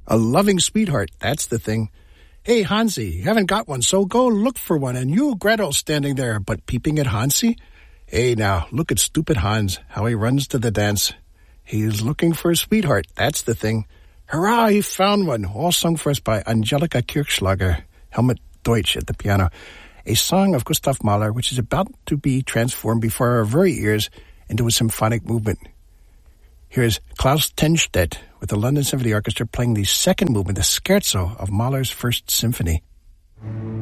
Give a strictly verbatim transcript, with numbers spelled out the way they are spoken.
A loving sweetheart, that's the thing. Hey, Hansi, you haven't got one, so go look for one. And you, Gretel, standing there, but peeping at Hansi? Hey, now, look at stupid Hans, how he runs to the dance. He's looking for a sweetheart, that's the thing. Hurrah, he found one. All sung for us by Angelika Kirchschlager, Helmut Deutsch at the piano. A song of Gustav Mahler, which is about to be transformed before our very ears into a symphonic movement. Here's Klaus Tenstedt with the London Symphony Orchestra playing the second movement, the scherzo of Mahler's First Symphony.